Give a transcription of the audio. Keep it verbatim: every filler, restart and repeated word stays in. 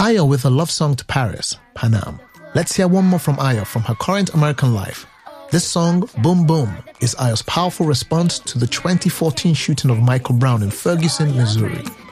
Ayo with a love song to Paris, Panam. Let's hear one more from Ayo from her current American life. This song, Boom Boom, is Ayo's powerful response to the twenty fourteen shooting of Michael Brown in Ferguson, Missouri.